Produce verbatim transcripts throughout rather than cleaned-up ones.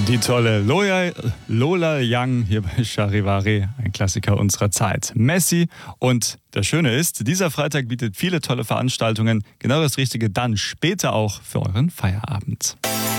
Die tolle Lola, Lola Young hier bei Charivari, ein Klassiker unserer Zeit. Messi. Und das Schöne ist, dieser Freitag bietet viele tolle Veranstaltungen. Genau das Richtige dann später auch für euren Feierabend.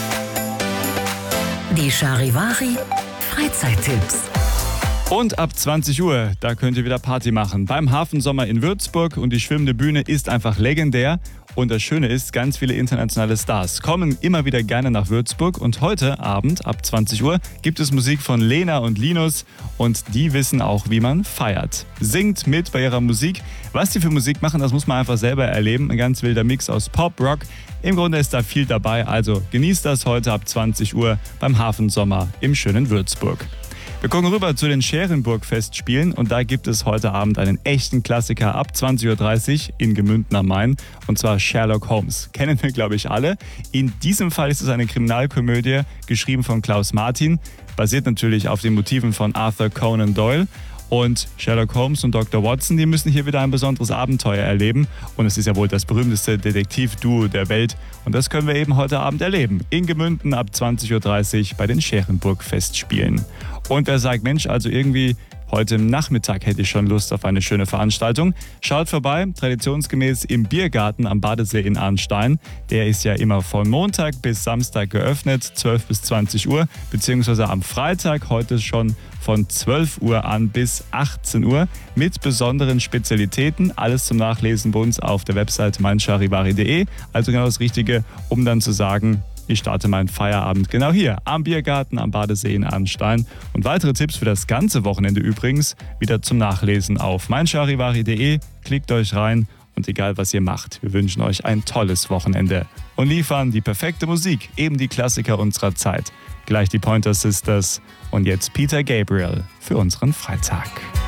Die Charivari Freizeittipps. Und ab zwanzig Uhr, da könnt ihr wieder Party machen. Beim Hafensommer in Würzburg, und die schwimmende Bühne ist einfach legendär. Und das Schöne ist, ganz viele internationale Stars kommen immer wieder gerne nach Würzburg. Und heute Abend ab zwanzig Uhr gibt es Musik von Lena und Linus. Und die wissen auch, wie man feiert. Singt mit bei ihrer Musik. Was die für Musik machen, das muss man einfach selber erleben. Ein ganz wilder Mix aus Pop, Rock. Im Grunde ist da viel dabei. Also genießt das heute ab zwanzig Uhr beim Hafensommer im schönen Würzburg. Wir gucken rüber zu den Scherenburg-Festspielen, und da gibt es heute Abend einen echten Klassiker ab zwanzig Uhr dreißig in Gemünden am Main, und zwar Sherlock Holmes. Kennen wir, glaube ich, alle. In diesem Fall ist es eine Kriminalkomödie, geschrieben von Klaus Martin, basiert natürlich auf den Motiven von Arthur Conan Doyle. Und Sherlock Holmes und Doktor Watson, die müssen hier wieder ein besonderes Abenteuer erleben. Und es ist ja wohl das berühmteste Detektivduo der Welt. Und das können wir eben heute Abend erleben. In Gemünden ab zwanzig Uhr dreißig bei den Scherenburg-Festspielen. Und wer sagt, Mensch, also irgendwie heute Nachmittag hätte ich schon Lust auf eine schöne Veranstaltung, schaut vorbei, traditionsgemäß im Biergarten am Badesee in Arnstein. Der ist ja immer von Montag bis Samstag geöffnet, zwölf bis zwanzig Uhr, beziehungsweise am Freitag heute schon von zwölf Uhr an bis achtzehn Uhr mit besonderen Spezialitäten. Alles zum Nachlesen bei uns auf der Website mein charivari punkt de. Also genau das Richtige, um dann zu sagen, ich starte meinen Feierabend genau hier am Biergarten am Badesee in Arnstein. Und weitere Tipps für das ganze Wochenende übrigens wieder zum Nachlesen auf mein charivari punkt de. Klickt euch rein, und egal was ihr macht, wir wünschen euch ein tolles Wochenende und liefern die perfekte Musik, eben die Klassiker unserer Zeit. Gleich die Pointer Sisters und jetzt Peter Gabriel für unseren Freitag.